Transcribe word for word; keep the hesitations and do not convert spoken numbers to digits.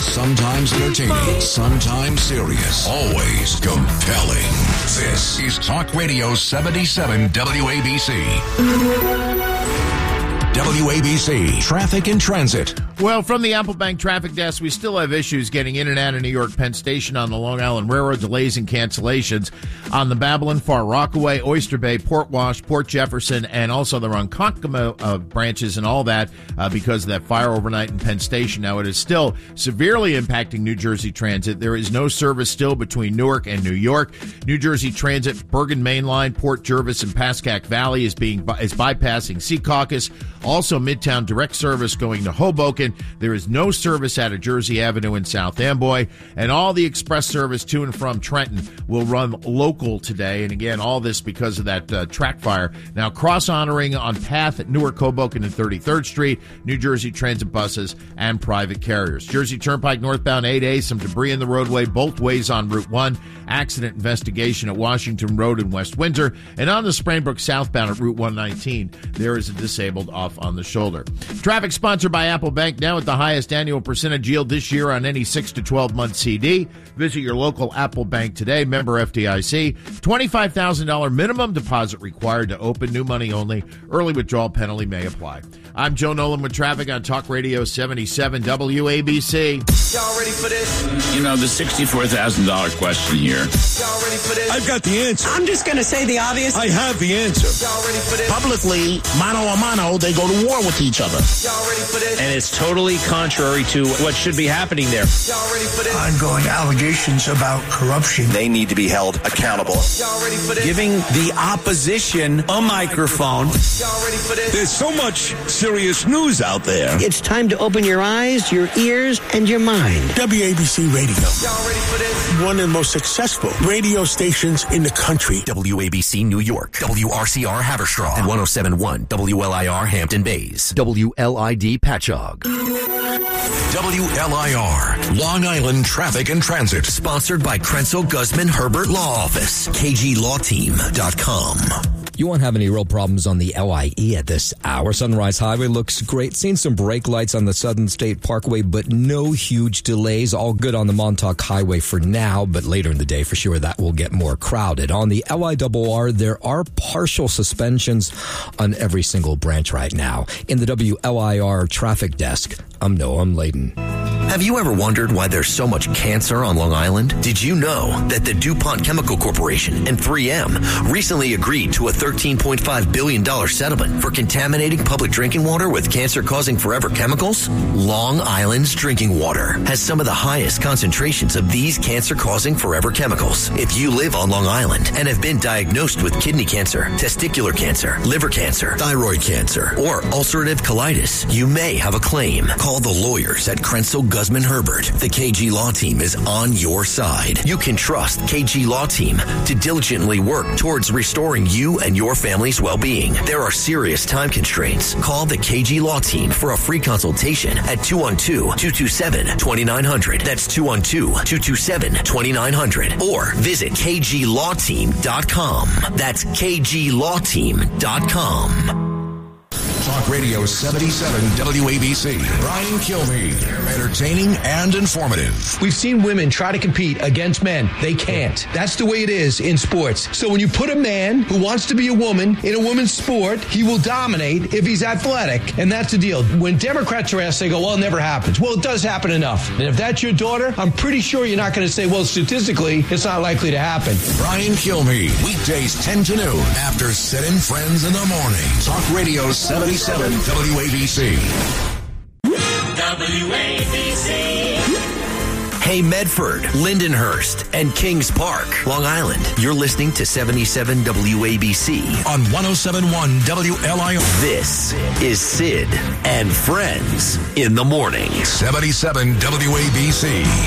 Sometimes entertaining, sometimes serious, always compelling. This is Talk Radio seventy-seven W A B C. W A B C, Traffic and Transit. Well, from the Apple Bank traffic desk, we still have issues getting in and out of New York Penn Station on the Long Island Railroad, delays and cancellations on the Babylon, Far Rockaway, Oyster Bay, Port Wash, Port Jefferson, and also the Ronkonkoma uh, branches and all that uh, because of that fire overnight in Penn Station. Now, it is still severely impacting New Jersey Transit. There is no service still between Newark and New York. New Jersey Transit, Bergen Main Line, Port Jervis, and Pascack Valley is being is bypassing Secaucus. Also, Midtown direct service going to Hoboken. There is no service out of Jersey Avenue in South Amboy. And all the express service to and from Trenton will run local today. And again, all this because of that uh, track fire. Now, cross-honoring on path at Newark, Hoboken, and thirty-third Street, New Jersey Transit buses and private carriers. Jersey Turnpike northbound eight A, some debris in the roadway both ways on Route one. Accident investigation at Washington Road in West Windsor. And on the Sprainbrook southbound at Route one nineteen, there is a disabled off on the shoulder. Traffic sponsored by Apple Bank, now at the highest annual percentage yield this year on any six to twelve month C D. Visit your local Apple Bank today, member F D I C. twenty-five thousand dollars minimum deposit required to open, new money only. Early withdrawal penalty may apply. I'm Joe Nolan with traffic on Talk Radio seventy-seven W A B C. Y'all ready for this? You know, the sixty-four thousand dollars question here. Y'all ready for this? I've got the answer. I'm just going to say the obvious. I have the answer. Y'all ready for this? Publicly, mano a mano, they go to war with each other. Y'all ready for this? And it's totally contrary to what should be happening there. Y'all ready for this? Ongoing allegations about corruption. They need to be held accountable. Y'all ready for this? Giving the opposition a microphone. Y'all ready for this? There's so much serious news out there. It's time to open your eyes, your ears, and your mind. W A B C Radio. Y'all ready for this? One of the most successful radio stations in the country. W A B C New York, W R C R Haverstraw, and one oh seven point one W L I R Hampton Bays, W L I D Patchogue. W L I R, Long Island Traffic and Transit. Sponsored by Krenzel Guzman Herbert Law Office, K G law team dot com. You won't have any real problems on the L I E at this hour. Sunrise Highway looks great. Seen some brake lights on the Southern State Parkway, but no huge delays. All good on the Montauk Highway for now, but later in the day, for sure, that will get more crowded. On the L I R R, there are partial suspensions on every single branch right now. In the W L I R traffic desk, I'm Noam Layden. Have you ever wondered why there's so much cancer on Long Island? Did you know that the DuPont Chemical Corporation and three M recently agreed to a thirteen point five billion dollars settlement for contaminating public drinking water with cancer-causing forever chemicals? Long Island's drinking water has some of the highest concentrations of these cancer-causing forever chemicals. If you live on Long Island and have been diagnosed with kidney cancer, testicular cancer, liver cancer, thyroid cancer, or ulcerative colitis, you may have a claim. Call the lawyers at Krenzel Guzman Herbert. The K G Law Team is on your side. You can trust K G Law Team to diligently work towards restoring you and your family's well-being. There are serious time constraints. Call the K G Law Team for a free consultation at two one two, two two seven, two nine zero zero. That's two one two, two two seven, two nine zero zero. Or visit K G law team dot com. That's K G law team dot com. Talk Radio seventy-seven W A B C. Brian Kilmeade. Entertaining and informative. We've seen women try to compete against men. They can't. That's the way it is in sports. So when you put a man who wants to be a woman in a woman's sport, he will dominate if he's athletic. And that's the deal. When Democrats are asked, they go, well, it never happens. Well, it does happen enough. And if that's your daughter, I'm pretty sure you're not going to say, well, statistically, it's not likely to happen. Brian Kilmeade. Weekdays ten to noon after Sit-In Friends in the morning. Talk Radio seventy-seven W A B C. W A B C. Hey, Medford, Lindenhurst, and Kings Park, Long Island. You're listening to seventy-seven W A B C on one oh seven point one W L I R. This is Sid and Friends in the Morning. seventy-seven W A B C.